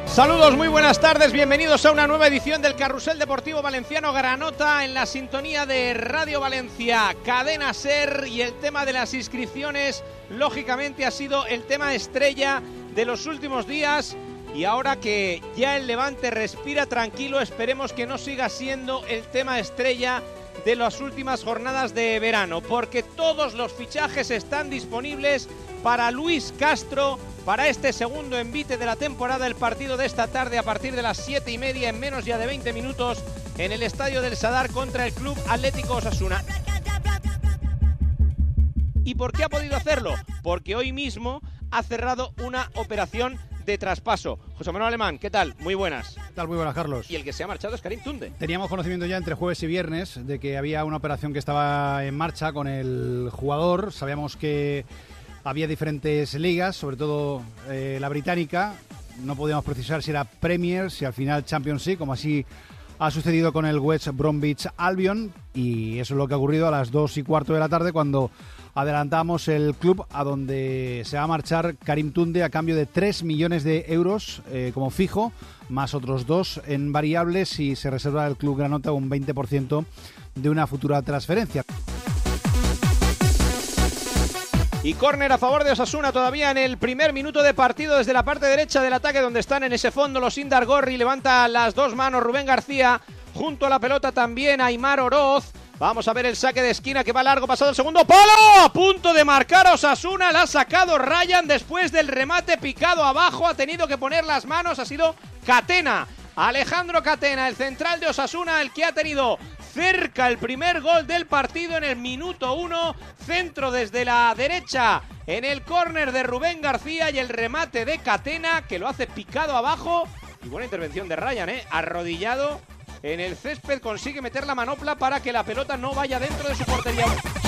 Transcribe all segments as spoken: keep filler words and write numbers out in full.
Saludos, muy buenas tardes, bienvenidos a una nueva edición del Carrusel Deportivo Valenciano Granota en la sintonía de Radio Valencia, Cadena SER, y el tema de las inscripciones lógicamente ha sido el tema estrella de los últimos días, y ahora que ya el Levante respira tranquilo, esperemos que no siga siendo el tema estrella de las últimas jornadas de verano, porque todos los fichajes están disponibles para Luis Castro para este segundo envite de la temporada. El partido de esta tarde a partir de las siete y media, en menos ya de veinte minutos, en el Estadio del Sadar contra el Club Atlético Osasuna. ¿Y por qué ha podido hacerlo? Porque hoy mismo ha cerrado una operación de traspaso. José Manuel Alemán, ¿qué tal? Muy buenas. ¿Qué tal? Muy buenas, Carlos. Y el que se ha marchado es Karim Tunde. Teníamos conocimiento ya entre jueves y viernes de que había una operación que estaba en marcha con el jugador. Sabíamos que había diferentes ligas, sobre todo eh, la británica. No podíamos precisar si era Premier, si al final Championship, como así ha sucedido con el West Bromwich Albion. Y eso es lo que ha ocurrido a las dos y cuarto de la tarde, cuando adelantamos el club a donde se va a marchar Karim Tunde a cambio de tres millones de euros eh, como fijo, más otros dos en variables, y se reserva el club granota un veinte por ciento de una futura transferencia. Y córner a favor de Osasuna todavía en el primer minuto de partido desde la parte derecha del ataque, donde están en ese fondo los Indar Gorri. Levanta las dos manos Rubén García, junto a la pelota también Aimar Oroz. Vamos a ver el saque de esquina que va largo, pasado el segundo palo, a punto de marcar Osasuna, la ha sacado Ryan después del remate picado abajo, ha tenido que poner las manos, ha sido Catena, Alejandro Catena, el central de Osasuna, el que ha tenido cerca el primer gol del partido en el minuto uno, centro desde la derecha en el córner de Rubén García y el remate de Catena que lo hace picado abajo, y buena intervención de Ryan, eh, arrodillado en el césped, consigue meter la manopla para que la pelota no vaya dentro de su portería.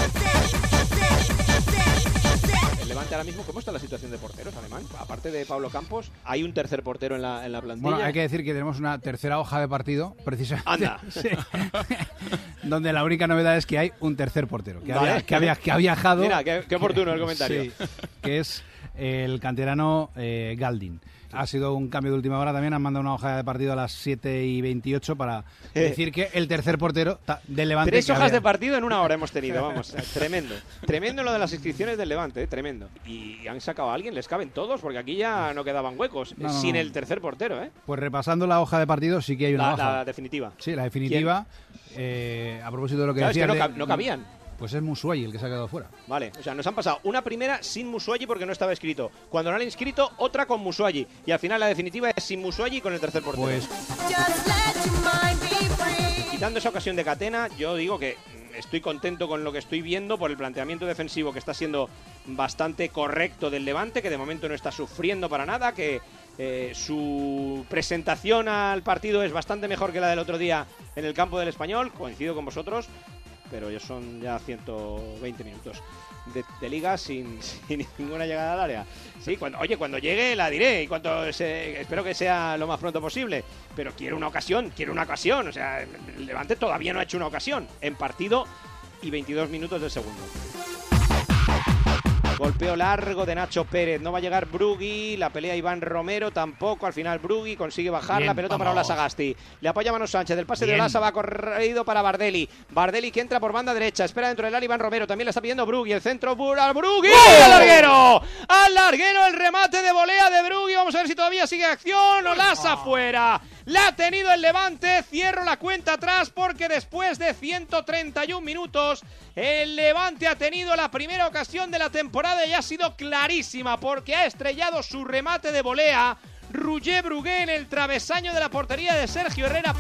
El Levante ahora mismo, ¿cómo está la situación de porteros, Alemán? Aparte de Pablo Campos, hay un tercer portero en la, en la plantilla. Bueno, hay que decir que tenemos una tercera hoja de partido, precisamente. Anda. Sí. Donde la única novedad es que hay un tercer portero, que, vale. había, que, había, que ha viajado. Mira, qué, qué oportuno el comentario. Sí, que es el canterano eh, Galdin. Ha sido un cambio de última hora también, han mandado una hoja de partido a las siete y veintiocho para eh. decir que el tercer portero del Levante... Tres hojas había... de partido en una hora hemos tenido, vamos, tremendo. Tremendo lo de las inscripciones del Levante, eh, tremendo. Y han sacado a alguien, les caben todos, porque aquí ya no quedaban huecos, no, sin no. el tercer portero, ¿eh? Pues repasando la hoja de partido sí que hay una la, hoja. La definitiva. Sí, la definitiva, eh, a propósito de lo que claro, decía... Es que no, de... no cabían. Pues es Musuayi el que se ha quedado fuera. Vale, o sea, nos han pasado una primera sin Musuayi porque no estaba escrito. Cuando no la han inscrito, otra con Musuayi. Y al final la definitiva es sin Musuayi con el tercer portero. Pues... Quitando esa ocasión de Catena, yo digo que estoy contento con lo que estoy viendo por el planteamiento defensivo que está siendo bastante correcto del Levante, que de momento no está sufriendo para nada, que eh, su presentación al partido es bastante mejor que la del otro día en el campo del Español. Coincido con vosotros, pero ya son ya ciento veinte minutos de, de liga sin, sin ninguna llegada al área. Sí, cuando, oye, cuando llegue la diré, y cuando se, espero que sea lo más pronto posible, pero quiero una ocasión, quiero una ocasión, o sea, el Levante todavía no ha hecho una ocasión en partido y veintidós minutos del segundo. Golpeo largo de Nacho Pérez, no va a llegar Brugui, la pelea Iván Romero tampoco, al final Brugui consigue bajar. Bien, la pelota vamos. Para Ola Sagasti, le apoya Manu Sánchez, el pase Bien. de Olasa va corrido para Bardelli, Bardelli que entra por banda derecha, espera dentro del área Iván Romero, también le está pidiendo Brugui, el centro al Brugui, ¡oh! al larguero, al larguero, el remate de volea de Brugui, vamos a ver si todavía sigue acción, Olasa fuera. La ha tenido el Levante, cierro la cuenta atrás porque después de ciento treinta y un minutos el Levante ha tenido la primera ocasión de la temporada y ha sido clarísima porque ha estrellado su remate de volea Roger Brugué en el travesaño de la portería de Sergio Herrera.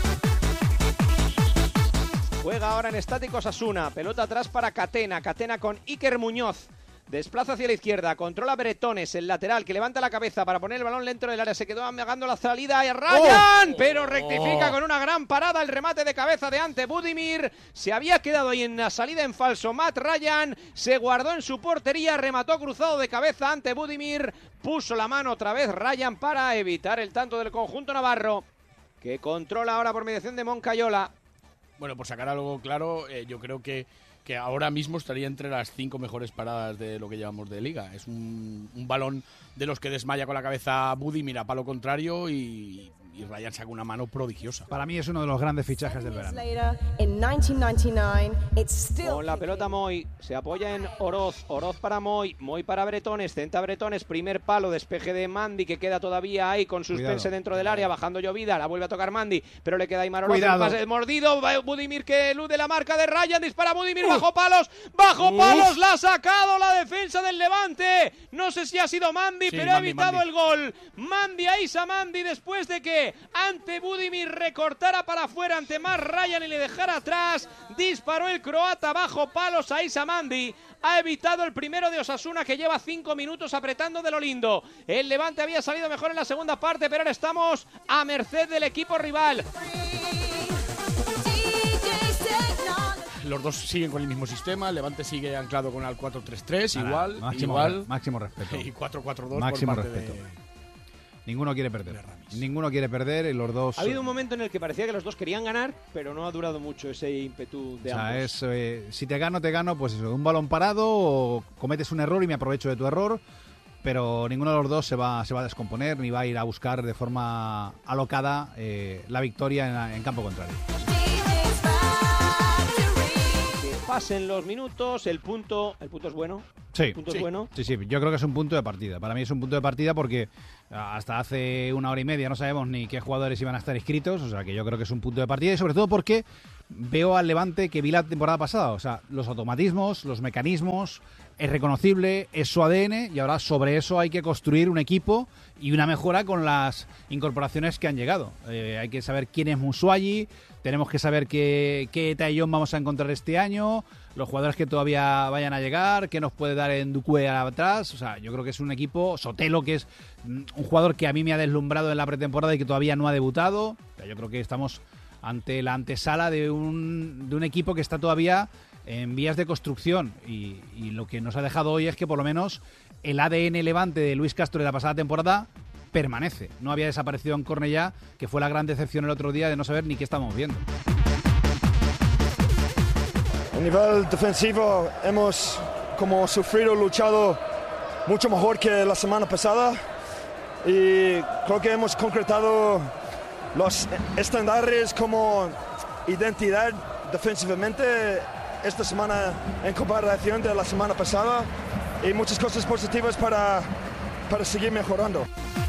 Juega ahora en estático Osasuna, pelota atrás para Catena, Catena con Iker Muñoz. Desplaza hacia la izquierda, controla Bretones, el lateral, que levanta la cabeza para poner el balón dentro del área. Se quedó amagando la salida y Ryan, oh, pero rectifica oh. con una gran parada el remate de cabeza de Ante Budimir. Se había quedado ahí en la salida en falso Matt Ryan, se guardó en su portería, remató cruzado de cabeza Ante Budimir. Puso la mano otra vez Ryan para evitar el tanto del conjunto navarro, que controla ahora por mediación de Moncayola. Bueno, por sacar algo claro, eh, yo creo que que ahora mismo estaría entre las cinco mejores paradas de lo que llevamos de liga. Es un, un balón de los que desmaya con la cabeza Budimir, mira palo contrario y, y Ryan saca una mano prodigiosa. Para mí es uno de los grandes fichajes del verano. Con la pelota Moy, se apoya en Oroz, Oroz para Moy, Moy para Bretones, centra Bretones, primer palo, despeje de Mandy que queda todavía ahí con suspense Cuidado. dentro del área, bajando Llovida, la vuelve a tocar Mandy, pero le queda Aimar Oroz, el pase mordido, Budimir que elude la marca de Ryan, dispara Budimir, uh. bajo palos, bajo uh. palos, la ha sacado la defensa del Levante, no sé si ha sido Mandy, sí, pero Mandy, ha evitado Mandy. el gol, Mandy a Isa Mandy después de que ante Budimir recortara para afuera ante más Ryan y le dejara atrás, disparó el croata bajo palos a Isa Mandy, ha evitado el primero de Osasuna que lleva cinco minutos apretando de lo lindo. El Levante había salido mejor en la segunda parte, pero ahora estamos a merced del equipo rival. Los dos siguen con el mismo sistema, el Levante sigue anclado con el cuatro tres tres, Nada, igual, máximo, igual. Máximo respeto. Y cuatro cuatro dos máximo por parte respeto. de... Ninguno quiere perder. Ninguno quiere perder y los dos... Ha habido un momento en el que parecía que los dos querían ganar, pero no ha durado mucho ese ímpetu de o sea, ambos. Es, eh, si te gano, te gano, pues eso, un balón parado o cometes un error y me aprovecho de tu error, pero ninguno de los dos se va, se va a descomponer ni va a ir a buscar de forma alocada eh, la victoria en, en campo contrario. Pasen los minutos, el punto, el punto es bueno. Sí, ¿El punto sí, es bueno? sí, sí, yo creo que es un punto de partida. Para mí es un punto de partida porque hasta hace una hora y media no sabemos ni qué jugadores iban a estar inscritos, o sea que yo creo que es un punto de partida y sobre todo porque veo al Levante que vi la temporada pasada, o sea, los automatismos, los mecanismos, es reconocible, es su A D N y ahora sobre eso hay que construir un equipo y una mejora con las incorporaciones que han llegado. Eh, hay que saber quién es Musuayi, tenemos que saber qué, qué Taillon vamos a encontrar este año, los jugadores que todavía vayan a llegar, qué nos puede dar en Duque atrás. O sea, yo creo que es un equipo, Sotelo, que es un jugador que a mí me ha deslumbrado en la pretemporada y que todavía no ha debutado. O sea, yo creo que estamos ante la antesala de un, de un equipo que está todavía en vías de construcción y, y lo que nos ha dejado hoy es que por lo menos el A D N Levante de Luis Castro de la pasada temporada permanece. No había desaparecido en Cornellá, que fue la gran decepción el otro día de no saber ni qué estábamos viendo. A nivel defensivo hemos como sufrido, luchado mucho mejor que la semana pasada y creo que hemos concretado los estándares como identidad defensivamente esta semana en comparación de la semana pasada y muchas cosas positivas para, para seguir mejorando.